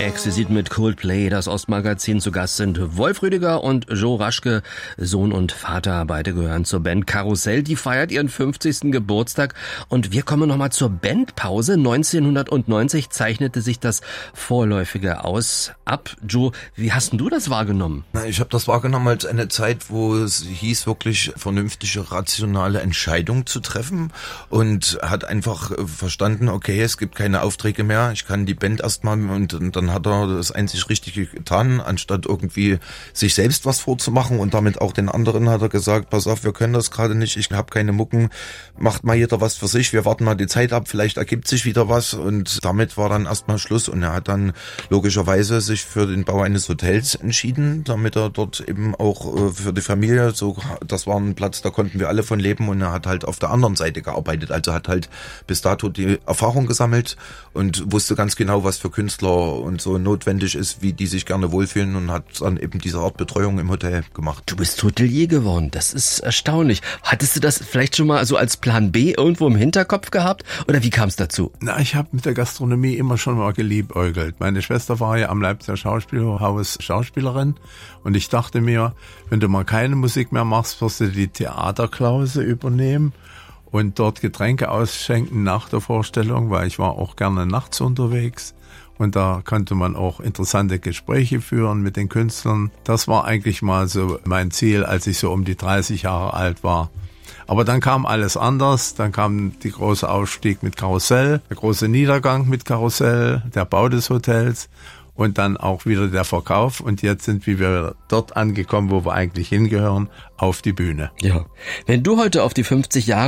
Exquisit mit Coldplay, das Ostmagazin. Zu Gast sind Wolf Rüdiger und Joe Raschke, Sohn und Vater. Beide gehören zur Band Karussell. Die feiert ihren 50. Geburtstag. Und wir kommen nochmal zur Bandpause. 1990 zeichnete sich das Vorläufige ab. Joe, wie hast denn du das wahrgenommen? Ich habe das wahrgenommen als eine Zeit, wo es hieß, wirklich vernünftige, rationale Entscheidungen zu treffen, und hat einfach verstanden, okay, es gibt keine Aufträge mehr, ich kann die Band erstmal, und dann hat er das einzig Richtige getan, anstatt irgendwie sich selbst was vorzumachen, und damit auch den anderen hat er gesagt, pass auf, wir können das gerade nicht, ich habe keine Mucken, macht mal jeder was für sich, wir warten mal die Zeit ab, vielleicht ergibt sich wieder was, und damit war dann erstmal Schluss, und er hat dann logischerweise sich für den Bau eines Hotels entschieden, damit er dort eben auch für die Familie, so, das war ein Platz, da konnten wir alle von leben, und er hat halt auf der anderen Seite gearbeitet, also hat halt bis dato die Erfahrung gesammelt und wusste ganz genau, was für Künstler und so notwendig ist, wie die sich gerne wohlfühlen, und hat dann eben diese Art Betreuung im Hotel gemacht. Du bist Hotelier geworden, das ist erstaunlich. Hattest du das vielleicht schon mal so als Plan B irgendwo im Hinterkopf gehabt, oder wie kam es dazu? Na, ich habe mit der Gastronomie immer schon mal geliebäugelt. Meine Schwester war ja am Leipziger Schauspielhaus Schauspielerin, und ich dachte mir, wenn du mal keine Musik mehr machst, wirst du die Theaterklause übernehmen und dort Getränke ausschenken nach der Vorstellung, weil ich war auch gerne nachts unterwegs. Und da konnte man auch interessante Gespräche führen mit den Künstlern. Das war eigentlich mal so mein Ziel, als ich so um die 30 Jahre alt war. Aber dann kam alles anders. Dann kam der große Aufstieg mit Karussell, der große Niedergang mit Karussell, der Bau des Hotels und dann auch wieder der Verkauf. Und jetzt sind wir dort angekommen, wo wir eigentlich hingehören, auf die Bühne. Ja. Wenn du heute auf die 50 Jahre